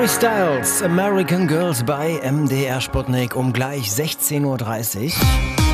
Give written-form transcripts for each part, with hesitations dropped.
Harry Styles, American Girls bei MDR Sputnik um gleich 16:30 Uhr.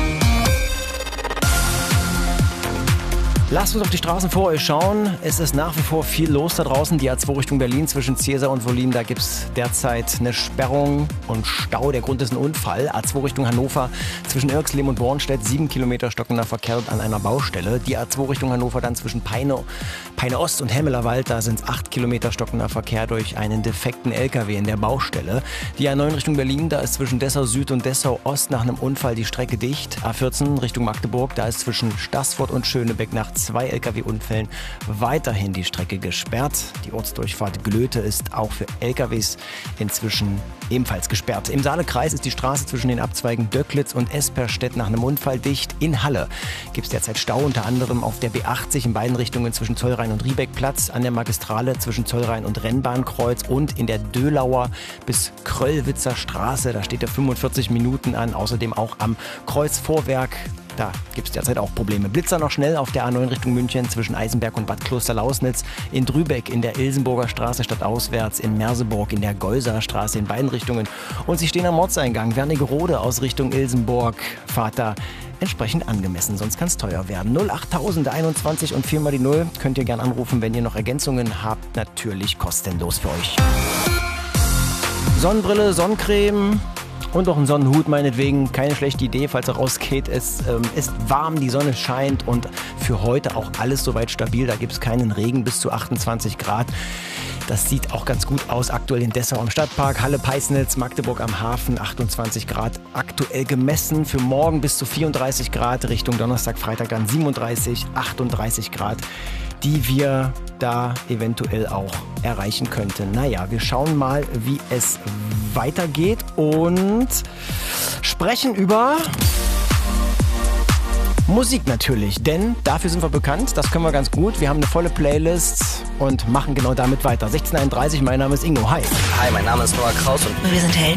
Lasst uns auf die Straßen vor euch schauen. Es ist nach wie vor viel los da draußen. Die A2 Richtung Berlin zwischen Ziesar und Wollin, da gibt es derzeit eine Sperrung und Stau. Der Grund ist ein Unfall. A2 Richtung Hannover zwischen Irxleben und Bornstedt, 7 Kilometer stockender Verkehr an einer Baustelle. Die A2 Richtung Hannover dann zwischen Peine Ost und Hemmelerwald, da sind es 8 Kilometer stockender Verkehr durch einen defekten LKW in der Baustelle. Die A9 Richtung Berlin, da ist zwischen Dessau Süd und Dessau Ost nach einem Unfall die Strecke dicht. A14 Richtung Magdeburg, da ist zwischen Staßfurt und Schönebeck nach 2 LKW-Unfällen weiterhin die Strecke gesperrt. Die Ortsdurchfahrt Glöte ist auch für LKWs inzwischen ebenfalls gesperrt. Im Saalekreis ist die Straße zwischen den Abzweigen Döcklitz und Esperstedt nach einem Unfall dicht. In Halle gibt es derzeit Stau, unter anderem auf der B80 in beiden Richtungen zwischen Zollrhein und Riebeckplatz, an der Magistrale zwischen Zollrhein und Rennbahnkreuz und in der Dölauer bis Kröllwitzer Straße. Da steht er 45 Minuten an. Außerdem auch am Kreuzvorwerk. Da gibt es derzeit auch Probleme. Blitzer noch schnell auf der A9 Richtung München zwischen Eisenberg und Bad Kloster-Lausnitz, in Drübeck in der Ilsenburger Straße stadtauswärts, in Merseburg in der Geuserer Straße in beiden Richtungen. Und sie stehen am Ortseingang Wernigerode aus Richtung Ilsenburg. Fahrt da entsprechend angemessen, sonst kann es teuer werden. 08021 und 4 mal die 0 könnt ihr gern anrufen, wenn ihr noch Ergänzungen habt. Natürlich kostenlos für euch. Sonnenbrille, Sonnencreme und auch ein Sonnenhut meinetwegen. Keine schlechte Idee, falls er rausgeht. Es ist warm, die Sonne scheint und für heute auch alles soweit stabil. Da gibt es keinen Regen, bis zu 28 Grad. Das sieht auch ganz gut aus. Aktuell in Dessau am Stadtpark, Halle-Peisnitz, Magdeburg am Hafen, 28 Grad aktuell gemessen. Für morgen bis zu 34 Grad, Richtung Donnerstag, Freitag dann 37, 38 Grad, die wir da eventuell auch erreichen könnten. Naja, wir schauen mal, wie es weitergeht und sprechen über Musik natürlich, denn dafür sind wir bekannt, das können wir ganz gut. Wir haben eine volle Playlist und machen genau damit weiter. 16:31, mein Name ist Ingo, hi. Hi, mein Name ist Noah Kraus und wir sind Helden.